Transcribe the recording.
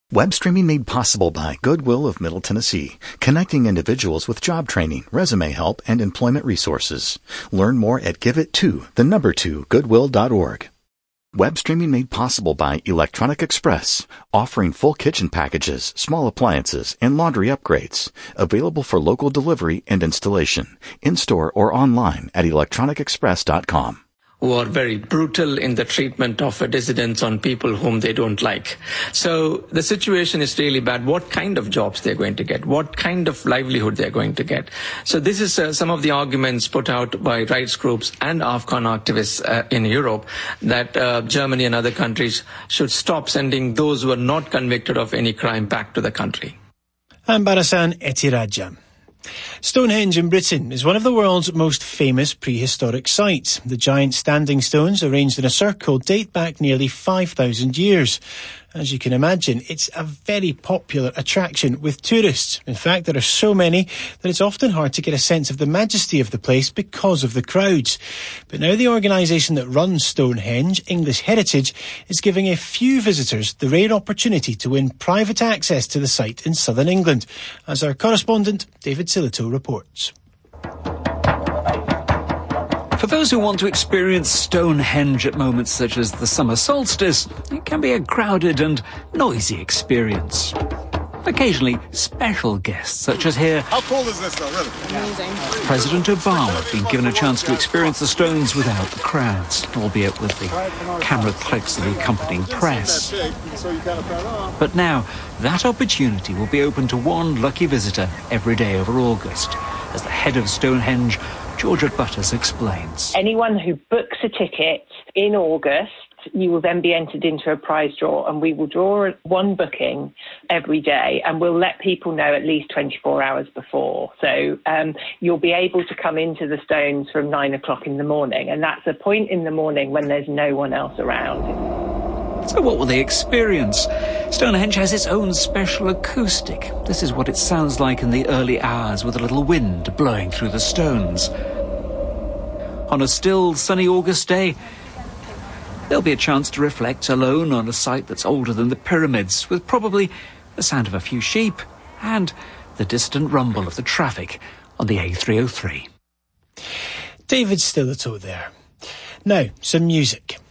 Web streaming made possible by Goodwill of Middle Tennessee, connecting individuals with job training, resume help, and employment resources. Learn more at giveit2goodwill.org. Web streaming made possible by Electronic Express, offering full kitchen packages, small appliances, and laundry upgrades. Available for local delivery and installation, in-store or online at electronicexpress.com. Who are very brutal in the treatment of dissidents on people whom they don't like. So the situation is really bad. What kind of jobs they're going to get? What kind of livelihood they're going to get? So this is some of the arguments put out by rights groups and Afghan activists in Europe that Germany and other countries should stop sending those who are not convicted of any crime back to the country. And Barasan Etiraja. Stonehenge in Britain is one of the world's most famous prehistoric sites. The giant standing stones, arranged in a circle, date back nearly 5,000 years. As you can imagine, it's a very popular attraction with tourists. In fact, there are so many that it's often hard to get a sense of the majesty of the place because of the crowds. But now the organisation that runs Stonehenge, English Heritage, is giving a few visitors the rare opportunity to win private access to the site in southern England, as our correspondent David Silito reports. For those who want to experience Stonehenge at moments such as the summer solstice, it can be a crowded and noisy experience. Occasionally, special guests, such as here, how cool is this though, really? Amazing. President Obama has been given a chance to experience the stones without the crowds, albeit with the camera clicks of the accompanying press. But now, that opportunity will be open to one lucky visitor every day over August, as the head of Stonehenge, Georgia Butters, explains. Anyone who books a ticket in August, you will then be entered into a prize draw, and we will draw one booking every day, and we'll let people know at least 24 hours before. So you'll be able to come into the stones from 9 o'clock in the morning, and that's a point in the morning when there's no one else around. So what will they experience? Stonehenge has its own special acoustic. This is what it sounds like in the early hours with a little wind blowing through the stones. On a still, sunny August day, there'll be a chance to reflect alone on a site that's older than the pyramids, with probably the sound of a few sheep and the distant rumble of the traffic on the A303. David Silito there. Now, some music.